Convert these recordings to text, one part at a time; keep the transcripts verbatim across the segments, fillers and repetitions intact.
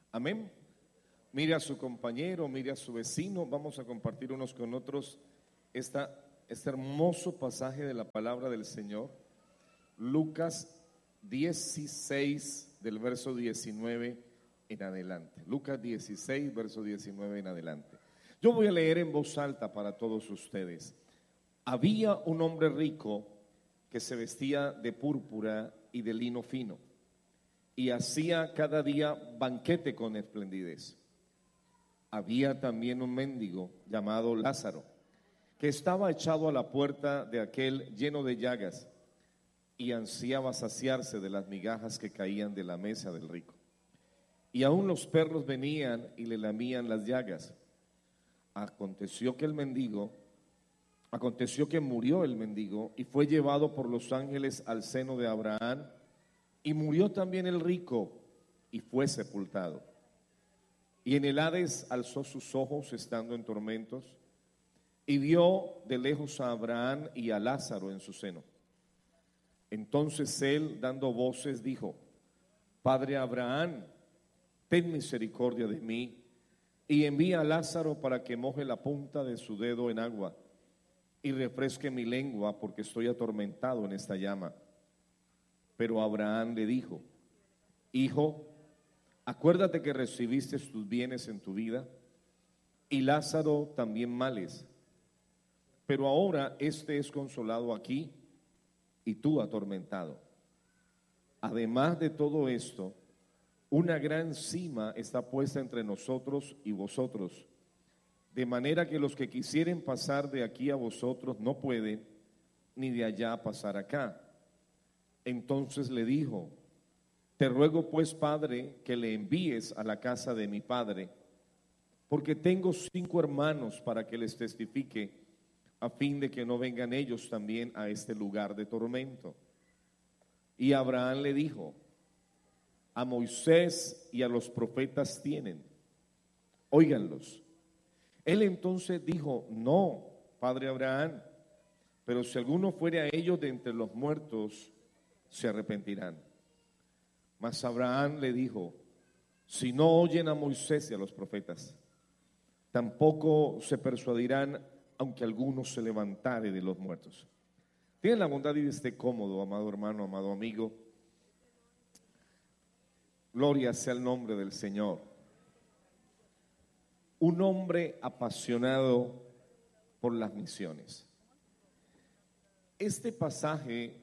Amén. Mire a su compañero, mire a su vecino. Vamos a compartir unos con otros esta, este hermoso pasaje de la palabra del Señor. Lucas dieciséis, del verso diecinueve en adelante. Lucas dieciséis, verso diecinueve en adelante. Yo voy a leer en voz alta para todos ustedes. Había un hombre rico que se vestía de púrpura y de lino fino, y hacía cada día banquete con esplendidez. Había también un mendigo llamado Lázaro, que estaba echado a la puerta de aquel lleno de llagas, y ansiaba saciarse de las migajas que caían de la mesa del rico. Y aún los perros venían y le lamían las llagas. Aconteció que el mendigo, aconteció que murió el mendigo y fue llevado por los ángeles al seno de Abraham, y murió también el rico y fue sepultado. Y en el Hades alzó sus ojos estando en tormentos, y vio de lejos a Abraham y a Lázaro en su seno. Entonces él, dando voces, dijo: Padre Abraham, ten misericordia de mí, y envía a Lázaro para que moje la punta de su dedo en agua y refresque mi lengua, porque estoy atormentado en esta llama. Pero Abraham le dijo: Hijo, acuérdate que recibiste tus bienes en tu vida, y Lázaro también males, pero ahora este es consolado aquí y tú atormentado. Además de todo esto, una gran sima está puesta entre nosotros y vosotros, de manera que los que quisieren pasar de aquí a vosotros no pueden, ni de allá pasar acá. Entonces le dijo: Te ruego pues, Padre, que le envíes a la casa de mi padre, porque tengo cinco hermanos, para que les testifique, a fin de que no vengan ellos también a este lugar de tormento. Y Abraham le dijo: A Moisés y a los profetas tienen, óiganlos. Él entonces dijo: No, padre Abraham, pero si alguno fuere a ellos de entre los muertos, se arrepentirán. Mas Abraham le dijo: Si no oyen a Moisés y a los profetas, tampoco se persuadirán, aunque alguno se levantare de los muertos. Tienen la bondad y esté cómodo, amado hermano, amado amigo. Gloria sea el nombre del Señor. Un hombre apasionado por las misiones. Este pasaje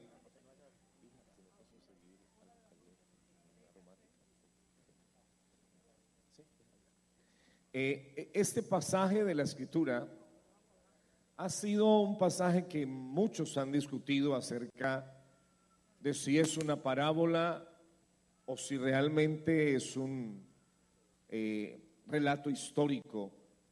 eh, este pasaje de la Escritura ha sido un pasaje que muchos han discutido acerca de si es una parábola o si realmente es un eh, relato histórico.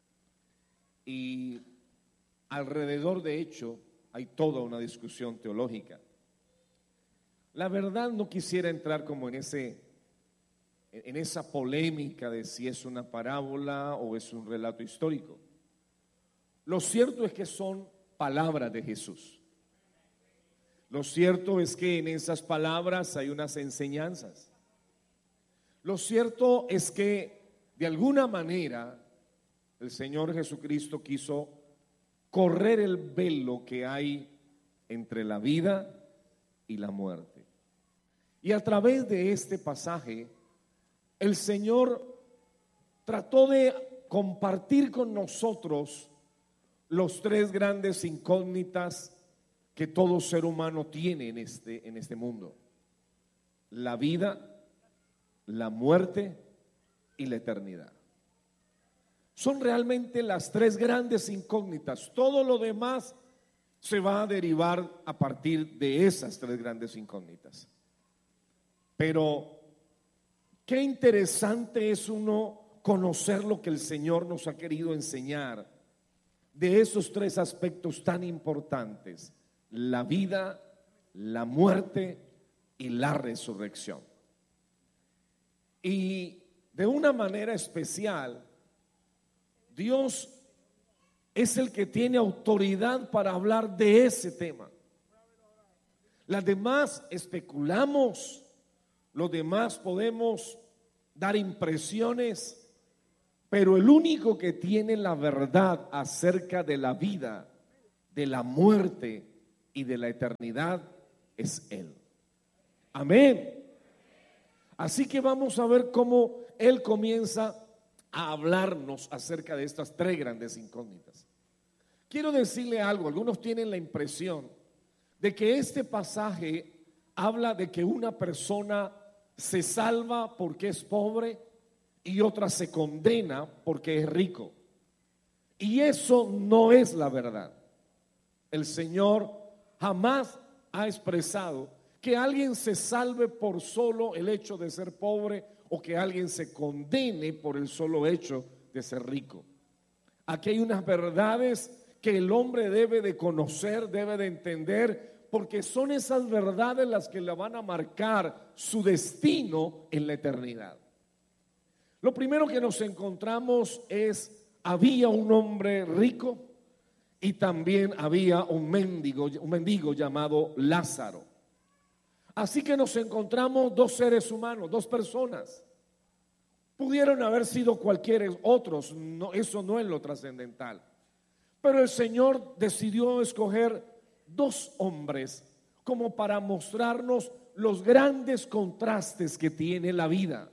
Y alrededor de hecho hay toda una discusión teológica. La verdad, no quisiera entrar como en ese, en esa polémica de si es una parábola o es un relato histórico. Lo cierto es que son palabras de Jesús. Lo cierto es que en esas palabras hay unas enseñanzas. Lo cierto es que de alguna manera el Señor Jesucristo quiso correr el velo que hay entre la vida y la muerte. Y a través de este pasaje, el Señor trató de compartir con nosotros los tres grandes incógnitas que todo ser humano tiene en este, en este mundo: la vida, la muerte y la eternidad. Son realmente las tres grandes incógnitas. Todo lo demás se va a derivar a partir de esas tres grandes incógnitas. Pero qué interesante es uno conocer lo que el Señor nos ha querido enseñar de esos tres aspectos tan importantes: la vida, la muerte y la resurrección. Y de una manera especial, Dios es el que tiene autoridad para hablar de ese tema. Las demás especulamos, los demás podemos dar impresiones, pero el único que tiene la verdad acerca de la vida, de la muerte y de la eternidad es Él. Amén. Así que vamos a ver cómo Él comienza a hablarnos acerca de estas tres grandes incógnitas. Quiero decirle algo, algunos tienen la impresión de que este pasaje habla de que una persona se salva porque es pobre y otra se condena porque es rico. Y eso no es la verdad. El Señor jamás ha expresado que alguien se salve por solo el hecho de ser pobre o que alguien se condene por el solo hecho de ser rico. Aquí hay unas verdades que el hombre debe de conocer, debe de entender, porque son esas verdades las que le van a marcar su destino en la eternidad. Lo primero que nos encontramos es, había un hombre rico y también había un mendigo, un mendigo llamado Lázaro. Así que nos encontramos dos seres humanos, dos personas. Pudieron haber sido cualquiera otros, no, eso no es lo trascendental. Pero el Señor decidió escoger dos hombres como para mostrarnos los grandes contrastes que tiene la vida.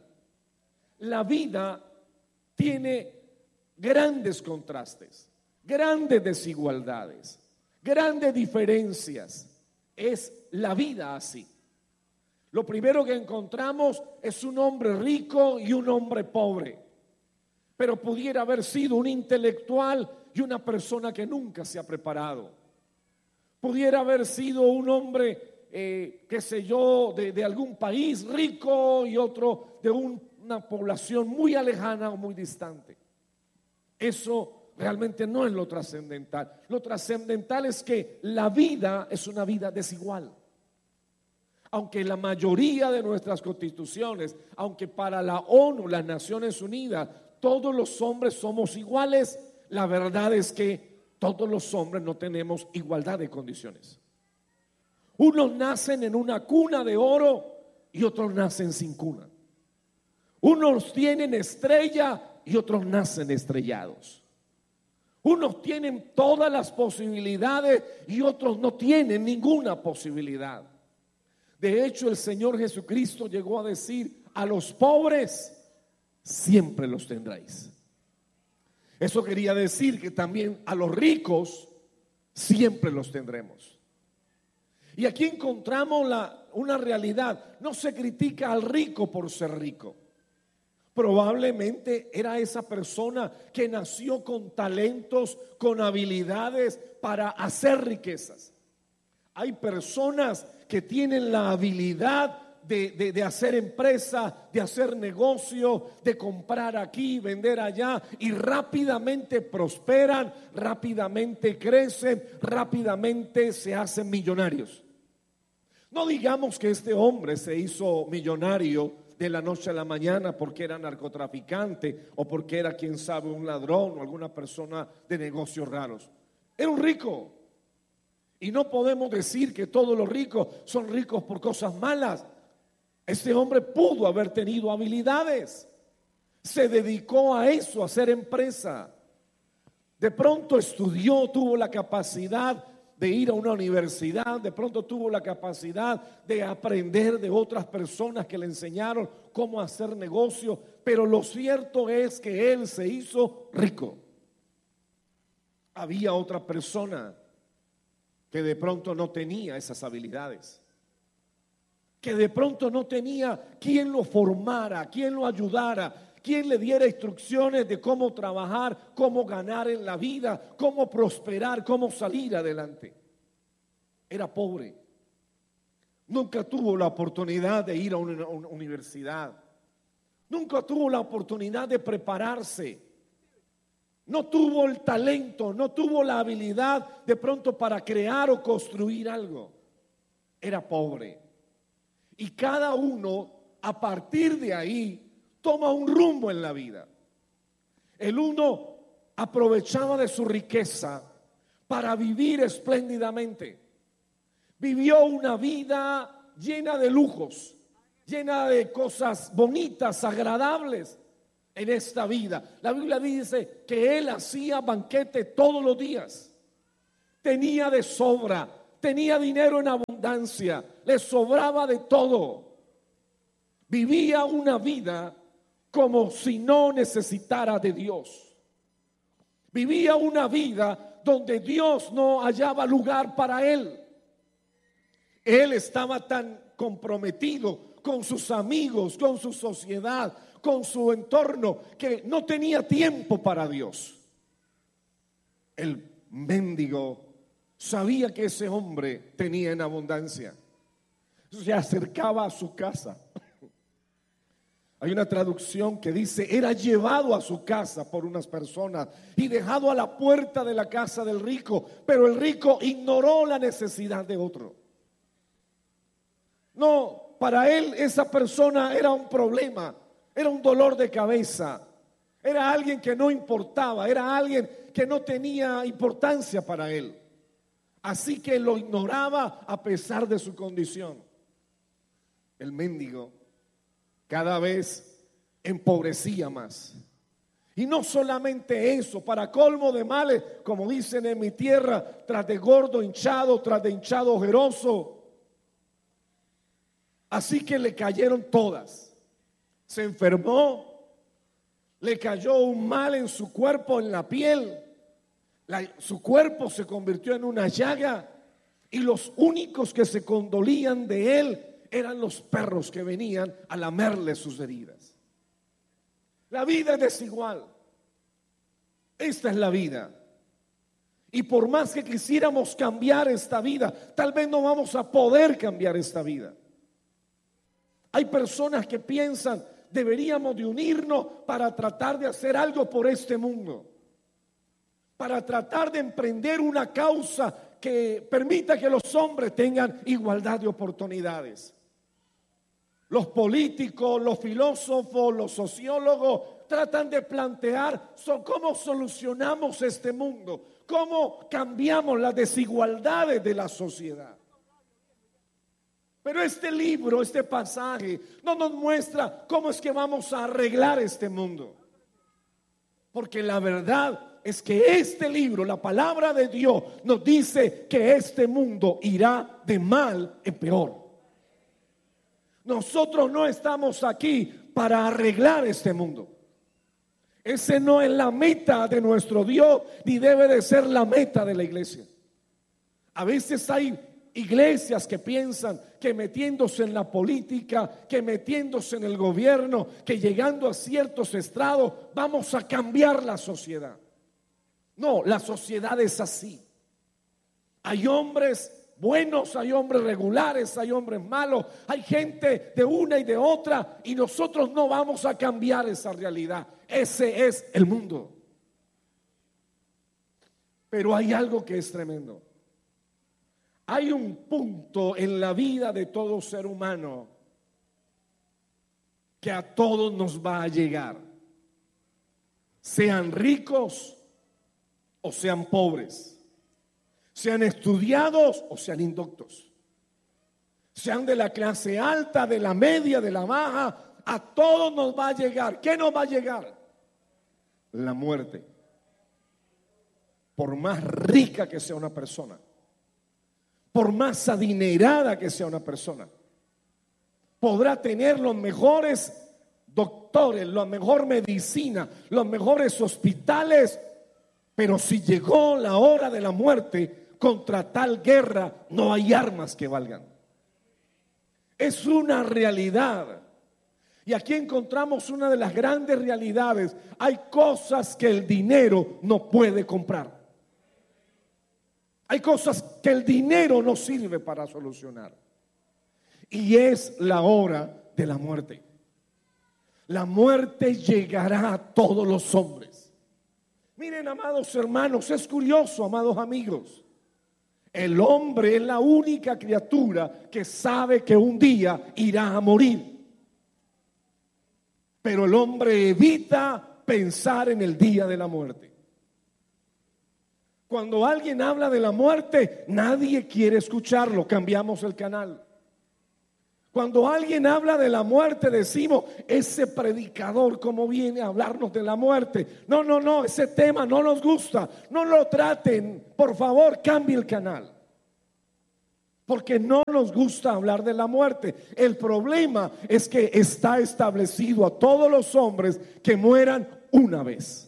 La vida tiene grandes contrastes, grandes desigualdades, grandes diferencias. Es la vida así. Lo primero que encontramos es un hombre rico y un hombre pobre, pero pudiera haber sido un intelectual y una persona que nunca se ha preparado. Pudiera haber sido un hombre, eh, qué sé yo, de, de algún país rico y otro de un, una población muy alejana o muy distante. Eso realmente no es lo trascendental. Lo trascendental es que la vida es una vida desigual. Aunque la mayoría de nuestras constituciones, aunque para la ONU, las Naciones Unidas, todos los hombres somos iguales, la verdad es que todos los hombres no tenemos igualdad de condiciones. Unos nacen en una cuna de oro y otros nacen sin cuna. Unos tienen estrella y otros nacen estrellados. Unos tienen todas las posibilidades y otros no tienen ninguna posibilidad. De hecho, el Señor Jesucristo llegó a decir: a los pobres siempre los tendréis. Eso quería decir que también a los ricos siempre los tendremos. Y aquí encontramos la, una realidad. No se critica al rico por ser rico. Probablemente era esa persona que nació con talentos, con habilidades para hacer riquezas. Hay personas que tienen la habilidad de, de, de hacer empresa, de hacer negocio, de comprar aquí, vender allá, y rápidamente prosperan, rápidamente crecen, rápidamente se hacen millonarios. No digamos que este hombre se hizo millonario de la noche a la mañana porque era narcotraficante o porque era, quién sabe, un ladrón o alguna persona de negocios raros. Era un rico. Y no podemos decir que todos los ricos son ricos por cosas malas. Este hombre pudo haber tenido habilidades. Se dedicó a eso, a hacer empresa. De pronto estudió, tuvo la capacidad de ir a una universidad. De pronto tuvo la capacidad de aprender de otras personas que le enseñaron cómo hacer negocio. Pero lo cierto es que él se hizo rico. Había otra persona que de pronto no tenía esas habilidades, que de pronto no tenía quien lo formara, quien lo ayudara, quien le diera instrucciones de cómo trabajar, cómo ganar en la vida, cómo prosperar, cómo salir adelante. Era pobre. Nunca tuvo la oportunidad de ir a una universidad. Nunca tuvo la oportunidad de prepararse. No tuvo el talento, no tuvo la habilidad de pronto para crear o construir algo. Era pobre. Y cada uno, a partir de ahí, toma un rumbo en la vida. El uno aprovechaba de su riqueza para vivir espléndidamente. Vivió una vida llena de lujos, llena de cosas bonitas, agradables en esta vida. La Biblia dice que él hacía banquete todos los días. Tenía de sobra, tenía dinero en abundancia, le sobraba de todo. Vivía una vida como si no necesitara de Dios. Vivía una vida donde Dios no hallaba lugar para él. Él estaba tan comprometido con sus amigos, con su sociedad, con su entorno, que no tenía tiempo para Dios. El mendigo sabía que ese hombre tenía en abundancia. Se acercaba a su casa. Hay una traducción que dice: era llevado a su casa por unas personas y dejado a la puerta de la casa del rico, pero el rico ignoró la necesidad de otro. No, para él esa persona era un problema, era un dolor de cabeza, era alguien que no importaba, era alguien que no tenía importancia para él. Así que lo ignoraba a pesar de su condición. El mendigo cada vez empobrecía más. Y no solamente eso, para colmo de males, como dicen en mi tierra, tras de gordo hinchado, tras de hinchado ojeroso. Así que le cayeron todas. Se enfermó, le cayó un mal en su cuerpo, en la piel. La, su cuerpo se convirtió en una llaga, y los únicos que se condolían de él eran los perros que venían a lamerle sus heridas. La vida es desigual. Esta es la vida. Y por más que quisiéramos cambiar esta vida, tal vez no vamos a poder cambiar esta vida. Hay personas que piensan: deberíamos de unirnos para tratar de hacer algo por este mundo, para tratar de emprender una causa que permita que los hombres tengan igualdad de oportunidades. Los políticos, los filósofos, los sociólogos tratan de plantear cómo solucionamos este mundo, cómo cambiamos las desigualdades de la sociedad. Pero este libro, este pasaje, no nos muestra cómo es que vamos a arreglar este mundo. Porque la verdad es que este libro, la palabra de Dios, nos dice que este mundo irá de mal en peor. Nosotros no estamos aquí para arreglar este mundo. Ese no es la meta de nuestro Dios, ni debe de ser la meta de la iglesia. A veces hay iglesias que piensan que metiéndose en la política, que metiéndose en el gobierno, que llegando a ciertos estrados vamos a cambiar la sociedad. No, la sociedad es así. Hay hombres buenos, hay hombres regulares, hay hombres malos, hay gente de una y de otra, y nosotros no vamos a cambiar esa realidad. Ese es el mundo. Pero hay algo que es tremendo. Hay un punto en la vida de todo ser humano que a todos nos va a llegar, sean ricos o sean pobres, sean estudiados o sean indoctos, sean de la clase alta, de la media, de la baja, a todos nos va a llegar. ¿Qué nos va a llegar? La muerte. Por más rica que sea una persona, por más adinerada que sea una persona, podrá tener los mejores doctores, la mejor medicina, los mejores hospitales, pero si llegó la hora de la muerte, contra tal guerra no hay armas que valgan. Es una realidad. Y aquí encontramos una de las grandes realidades. Hay cosas que el dinero no puede comprar. Hay cosas que el dinero no sirve para solucionar. Y es la hora de la muerte. La muerte llegará a todos los hombres. Miren, amados hermanos, es curioso, amados amigos. El hombre es la única criatura que sabe que un día irá a morir. Pero el hombre evita pensar en el día de la muerte. Cuando alguien habla de la muerte, nadie quiere escucharlo, cambiamos el canal. Cuando alguien habla de la muerte, decimos, ese predicador, ¿cómo viene a hablarnos de la muerte? No, no, no, ese tema no nos gusta. No lo traten, por favor, cambie el canal. Porque no nos gusta hablar de la muerte. El problema es que está establecido a todos los hombres que mueran una vez.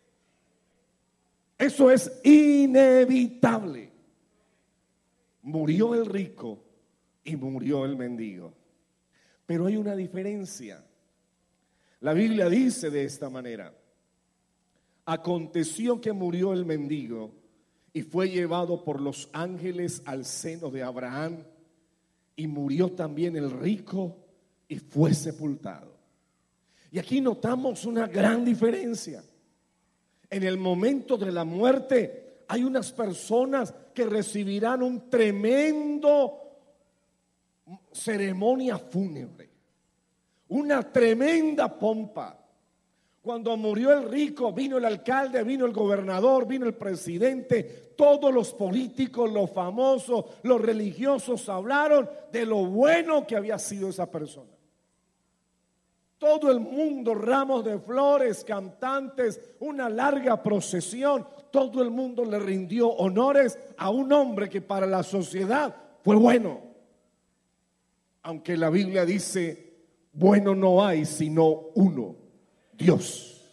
Eso es inevitable. Murió el rico y murió el mendigo. Pero hay una diferencia. La Biblia dice de esta manera: aconteció que murió el mendigo y fue llevado por los ángeles al seno de Abraham, y murió también el rico y fue sepultado. Y aquí notamos una gran diferencia. En el momento de la muerte hay unas personas que recibirán un tremendo ceremonia fúnebre, una tremenda pompa. Cuando murió el rico, vino el alcalde, vino el gobernador, vino el presidente, todos los políticos, los famosos, los religiosos hablaron de lo bueno que había sido esa persona. Todo el mundo, ramos de flores, cantantes, una larga procesión, todo el mundo le rindió honores a un hombre que para la sociedad fue bueno. Aunque la Biblia dice, bueno no hay sino uno, Dios.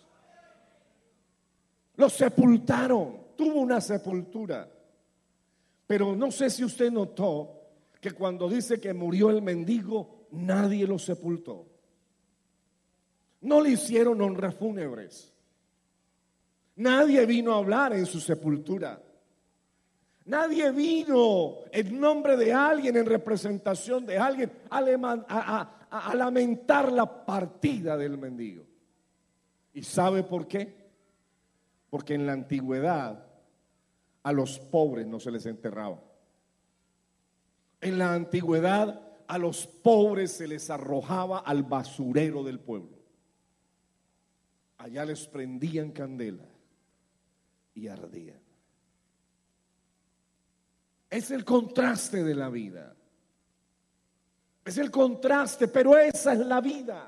Lo sepultaron, tuvo una sepultura. Pero no sé si usted notó que cuando dice que murió el mendigo, nadie lo sepultó. No le hicieron honras fúnebres. Nadie vino a hablar en su sepultura. Nadie vino en nombre de alguien, en representación de alguien, a, a, a, a lamentar la partida del mendigo. ¿Y sabe por qué? Porque en la antigüedad a los pobres no se les enterraba. En la antigüedad a los pobres se les arrojaba al basurero del pueblo. Allá les prendían candela y ardían. Es el contraste de la vida. Es el contraste, pero esa es la vida.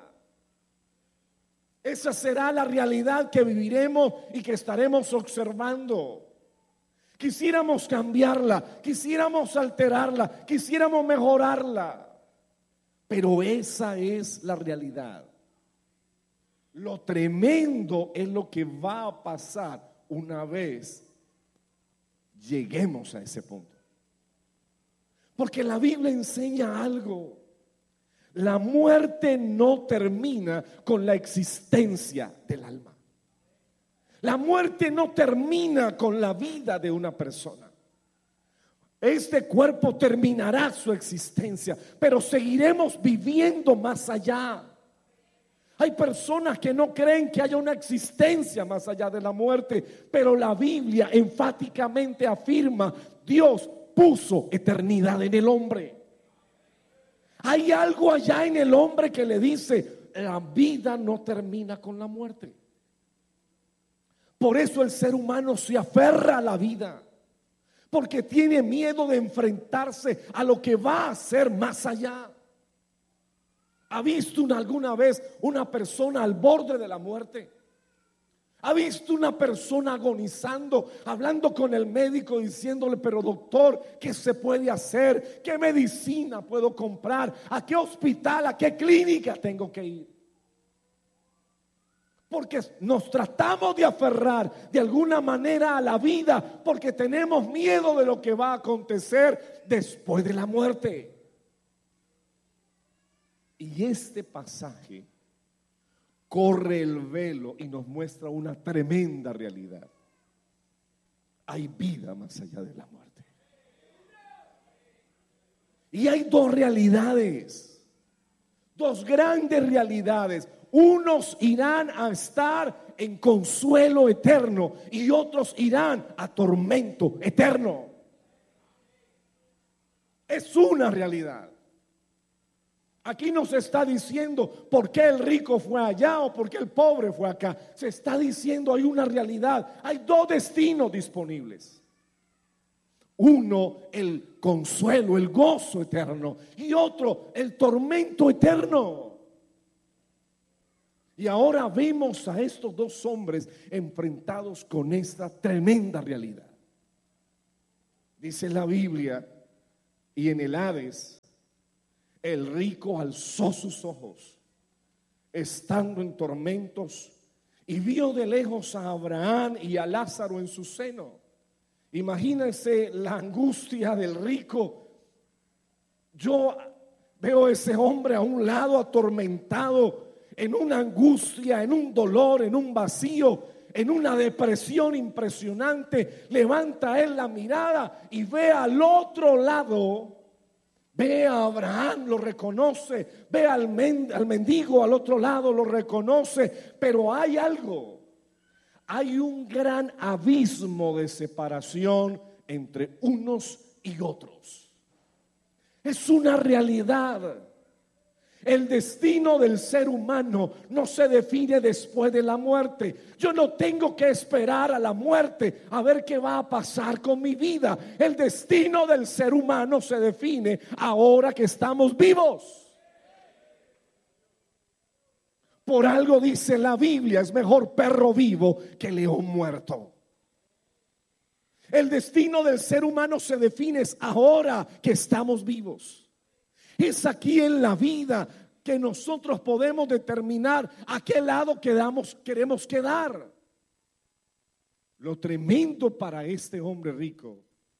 Esa será la realidad que viviremos y que estaremos observando. Quisiéramos cambiarla, quisiéramos alterarla, quisiéramos mejorarla, pero esa es la realidad. Lo tremendo es lo que va a pasar una vez lleguemos a ese punto. Porque la Biblia enseña algo. La muerte no termina con la existencia del alma. La muerte no termina con la vida de una persona. Este cuerpo terminará su existencia, pero seguiremos viviendo más allá. Hay personas que no creen que haya una existencia más allá de la muerte, pero la Biblia enfáticamente afirma: Dios puso eternidad en el hombre. Hay algo allá en el hombre que le dice: la vida no termina con la muerte. Por eso el ser humano se aferra a la vida, porque tiene miedo de enfrentarse a lo que va a ser más allá. ¿Ha visto una, alguna vez una persona al borde de la muerte? ¿Ha visto una persona agonizando, hablando con el médico, diciéndole: pero doctor, ¿qué se puede hacer? ¿Qué medicina puedo comprar? ¿A qué hospital, a qué clínica tengo que ir? Porque nos tratamos de aferrar de alguna manera a la vida, porque tenemos miedo de lo que va a acontecer después de la muerte. Y este pasaje corre el velo y nos muestra una tremenda realidad. Hay vida más allá de la muerte. Y hay dos realidades, dos grandes realidades. Unos irán a estar en consuelo eterno y otros irán a tormento eterno. Es una realidad. Aquí no se está diciendo por qué el rico fue allá o por qué el pobre fue acá. Se está diciendo hay una realidad, hay dos destinos disponibles. Uno, el consuelo, el gozo eterno, y otro, el tormento eterno. Y ahora vemos a estos dos hombres enfrentados con esta tremenda realidad. Dice la Biblia, y en el Hades, el rico alzó sus ojos, estando en tormentos, y vio de lejos a Abraham y a Lázaro en su seno. Imagínense la angustia del rico. Yo veo a ese hombre a un lado atormentado, en una angustia, en un dolor, en un vacío, en una depresión impresionante. Levanta él la mirada y ve al otro lado, ve a Abraham, lo reconoce, ve al, men, al mendigo al otro lado, lo reconoce, pero hay algo. Hay un gran abismo de separación entre unos y otros. Es una realidad. El destino del ser humano no se define después de la muerte. Yo no tengo que esperar a la muerte a ver qué va a pasar con mi vida. El destino del ser humano se define ahora que estamos vivos. Por algo dice la Biblia, es mejor perro vivo que león muerto. El destino del ser humano se define ahora que estamos vivos. Es aquí en la vida que nosotros podemos determinar a qué lado quedamos, queremos quedar. Lo tremendo para este hombre rico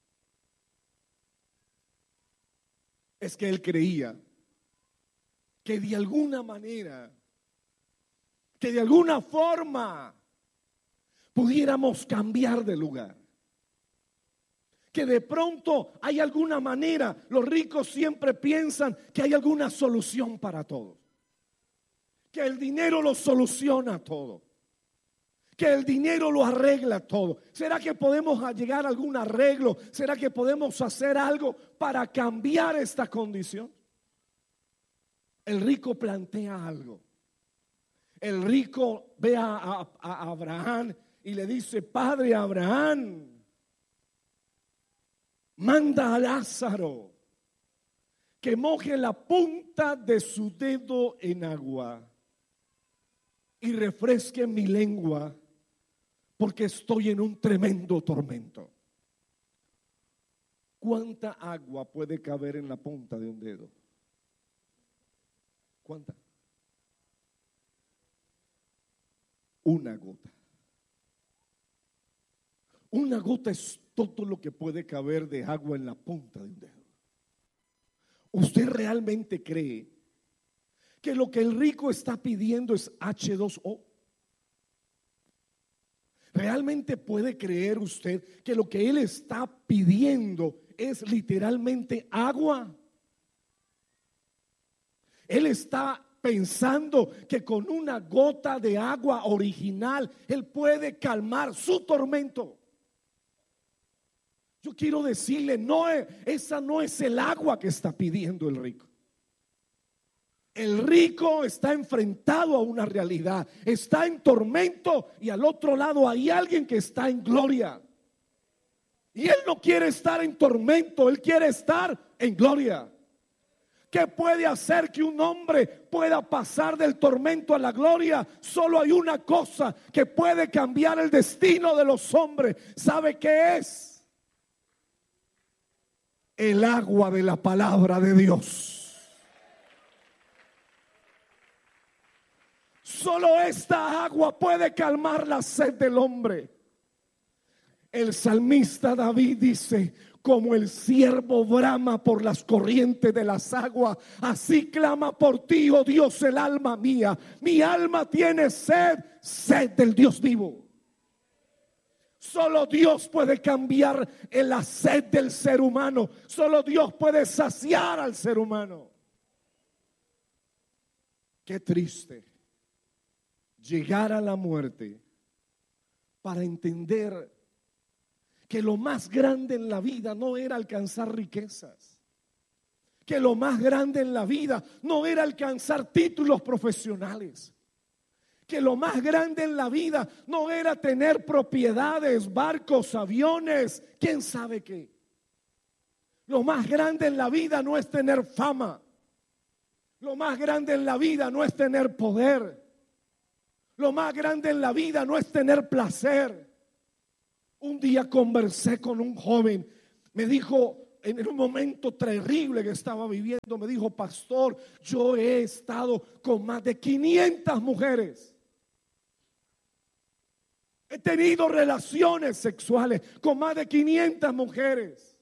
es que él creía que de alguna manera, que de alguna forma pudiéramos cambiar de lugar. Que de pronto hay alguna manera. Los ricos siempre piensan que hay alguna solución para todo, que el dinero lo soluciona todo, que el dinero lo arregla todo. ¿Será que podemos llegar a algún arreglo? ¿Será que podemos hacer algo para cambiar esta condición? El rico plantea algo. El rico ve a, a, a Abraham y le dice: Padre Abraham, manda a Lázaro que moje la punta de su dedo en agua y refresque mi lengua, porque estoy en un tremendo tormento. ¿Cuánta agua puede caber en la punta de un dedo? ¿Cuánta? Una gota. Una gota es todo lo que puede caber de agua en la punta de un dedo. ¿Usted realmente cree que lo que el rico está pidiendo es hache dos o? ¿Realmente puede creer usted que lo que él está pidiendo es literalmente agua? Él está pensando que con una gota de agua original él puede calmar su tormento. Yo quiero decirle, no, esa no es el agua que está pidiendo el rico. El rico está enfrentado a una realidad, está en tormento, y al otro lado hay alguien que está en gloria. Y él no quiere estar en tormento, él quiere estar en gloria. ¿Qué puede hacer que un hombre pueda pasar del tormento a la gloria? Solo hay una cosa que puede cambiar el destino de los hombres. ¿Sabe qué es? El agua de la palabra de Dios. Solo esta agua puede calmar la sed del hombre. El salmista David dice: como el ciervo brama por las corrientes de las aguas, así clama por ti, oh Dios, el alma mía. Mi alma tiene sed, sed del Dios vivo. Solo Dios puede cambiar la sed del ser humano. Solo Dios puede saciar al ser humano. Qué triste llegar a la muerte para entender que lo más grande en la vida no era alcanzar riquezas, que lo más grande en la vida no era alcanzar títulos profesionales, que lo más grande en la vida no era tener propiedades, barcos, aviones, quién sabe qué. Lo más grande en la vida no es tener fama. Lo más grande en la vida no es tener poder. Lo más grande en la vida no es tener placer. Un día conversé con un joven. Me dijo, en un momento terrible que estaba viviendo, me dijo: pastor, yo he estado con más de quinientas mujeres. He tenido relaciones sexuales con más de quinientas mujeres.